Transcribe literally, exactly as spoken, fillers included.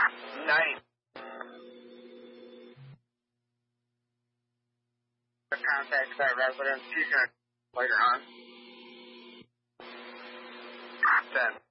Night. Contact that residence. She's going to later on. ten.